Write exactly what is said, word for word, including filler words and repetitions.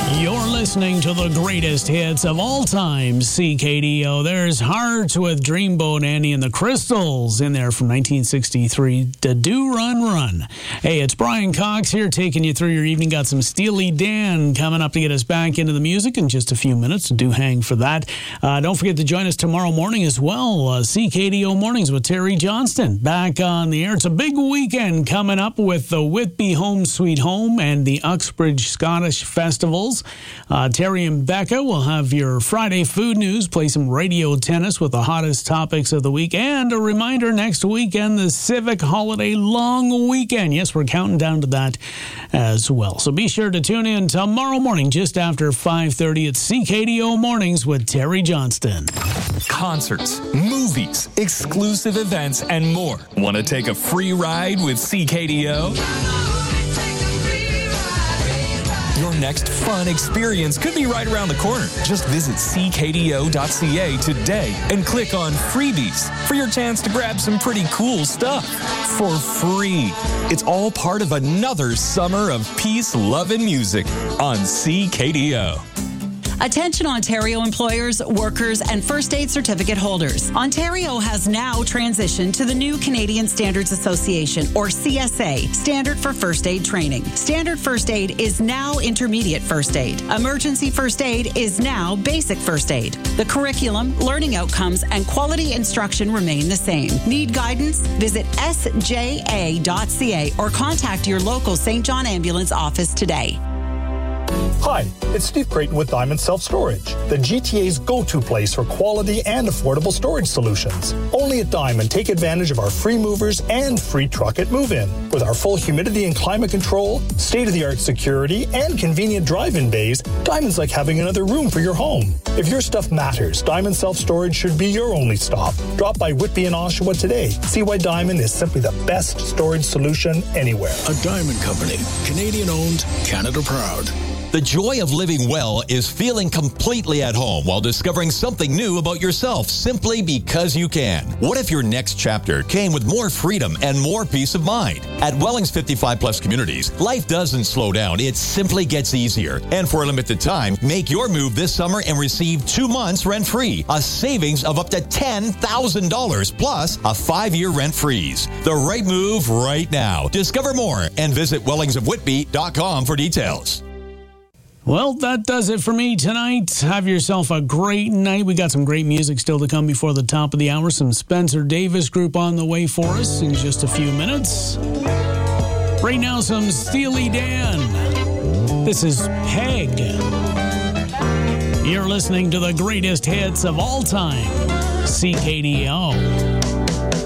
You're listening to the greatest hits of all time, C K D O. There's Heart with Dreamboat Annie and the Crystals in there from nineteen sixty-three, to Do Run Run. Hey, it's Brian Cox here taking you through your evening. Got some Steely Dan coming up to get us back into the music in just a few minutes. Do hang for that. Uh, don't forget to join us tomorrow morning as well. Uh, C K D O Mornings with Terry Johnston back on the air. It's a big weekend coming up with the Whitby Home Sweet Home and the Uxbridge Scottish Festivals. Uh, Terry and Becca will have your Friday food news, play some radio tennis with the hottest topics of the week, and a reminder, next weekend, the Civic Holiday Long Weekend. Yes, we're counting down to that as well. So be sure to tune in tomorrow morning just after five thirty at C K D O Mornings with Terry Johnston. Concerts, movies, exclusive events, and more. Want to take a free ride with C K D O? Your next fun experience could be right around the corner. Just visit c k d o dot c a today and click on Freebies for your chance to grab some pretty cool stuff for free. It's all part of another summer of peace, love, and music on C K D O. Attention Ontario employers, workers, and first aid certificate holders. Ontario has now transitioned to the new Canadian Standards Association, or C S A, Standard for First Aid Training. Standard First Aid is now Intermediate First Aid. Emergency First Aid is now Basic First Aid. The curriculum, learning outcomes, and quality instruction remain the same. Need guidance? Visit s j a dot c a or contact your local Saint John Ambulance office today. Hi, it's Steve Creighton with Diamond Self-Storage, the G T A's go-to place for quality and affordable storage solutions. Only at Diamond, take advantage of our free movers and free truck at move-in. With our full humidity and climate control, state-of-the-art security, and convenient drive-in bays, Diamond's like having another room for your home. If your stuff matters, Diamond Self-Storage should be your only stop. Drop by Whitby and Oshawa today. See why Diamond is simply the best storage solution anywhere. A Diamond Company, Canadian-owned, Canada proud. The joy of living well is feeling completely at home while discovering something new about yourself simply because you can. What if your next chapter came with more freedom and more peace of mind? At Welling's fifty-five plus communities, life doesn't slow down. It simply gets easier. And for a limited time, make your move this summer and receive two months rent-free, a savings of up to ten thousand dollars plus a five-year rent freeze. The right move right now. Discover more and visit wellings of whitby dot com for details. Well, that does it for me tonight. Have yourself a great night. We got some great music still to come before the top of the hour. Some Spencer Davis Group on the way for us in just a few minutes. Right now, some Steely Dan. This is Peg. You're listening to the greatest hits of all time. C K D O.